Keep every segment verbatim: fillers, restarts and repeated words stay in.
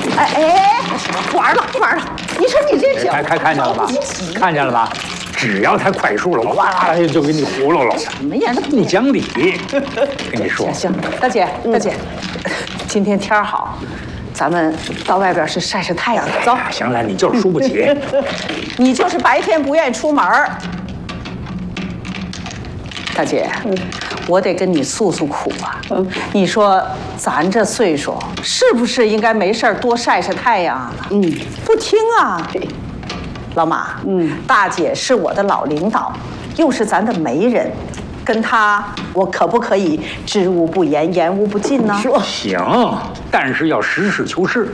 哎哎，玩了玩了！你说你这脚， 看看看见了吧？看见了吧？只要他快输了，哇啦就给你糊弄了。 什么呀？这不讲理！跟你说， 行，大姐大姐，今天天好，咱们到外边去晒晒太阳。走。 行了，你就是输不起。 你就是白天不愿意出门。大姐，嗯、我得跟你诉诉苦啊。嗯、你说咱这岁数，是不是应该没事多晒晒太阳啊？嗯，不听啊。老马，嗯，大姐是我的老领导，又是咱的媒人，跟她我可不可以知无不言，言无不尽呢？ 说行，但是要实事求是。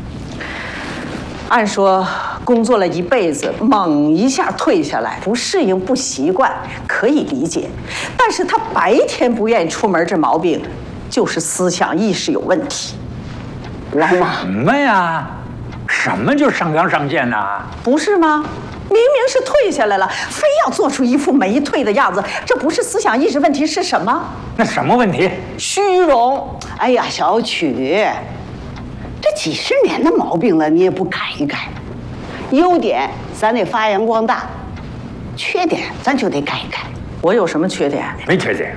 按说工作了一辈子，猛一下退下来，不适应不习惯，可以理解。但是他白天不愿意出门，这毛病就是思想意识有问题。 老马，什么呀？什么就上纲上线呢？ 不是吗？明明是退下来了，非要做出一副没退的样子，这不是思想意识问题是什么？ 那什么问题？ 虚荣。 哎呀，小曲。这几十年的毛病了，你也不改一改。优点咱得发扬光大，缺点咱就得改一改。 我有什么缺点？ 没缺点。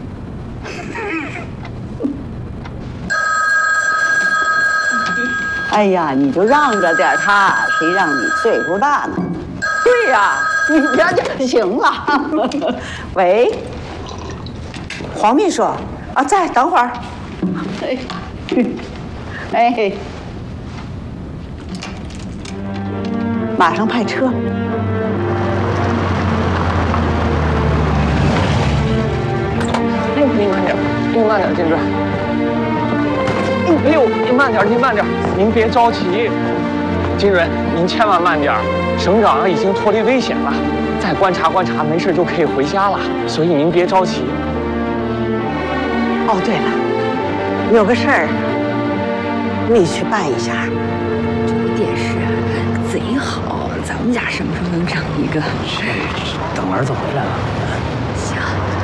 哎呀，你就让着点他，谁让你岁数大呢？ 对呀， 你这就行了。 喂，黄秘书啊，在，等会儿。 哎。哎，马上派车。 哎，您慢点，您慢点，金主任。哎呦，您慢点，您慢点，您别着急。金主任，您千万慢点，省长已经脱离危险了，再观察观察，没事就可以回家了。所以您别着急。 哦，对了，有个事儿。你去办一下， 这电视贼好，咱们家什么时候能整一个？ 是，等儿子回来了。 行。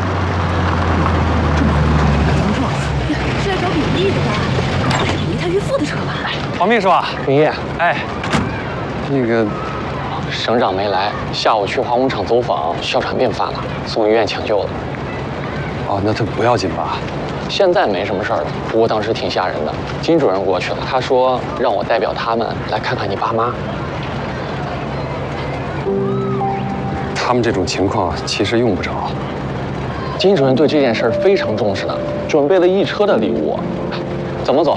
怎么这？是来找比利的吧？是比利他岳父的车吧？ 黄秘书啊，李毅，哎，那个省长没来，下午去化工厂走访，哮喘病犯了，送医院抢救了。 哦，那他不要紧吧？ 现在没什么事儿了，不过当时挺吓人的。金主任过去了，他说让我代表他们来看看你爸妈。 他们这种情况其实用不着。 金主任对这件事非常重视的，准备了一车的礼物。怎么走？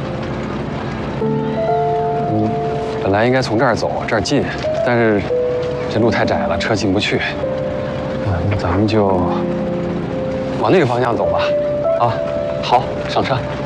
嗯，本来应该从这儿走，这儿近，但是这路太窄了，车进不去。啊，那咱们就往那个方向走吧。啊， 好，上车。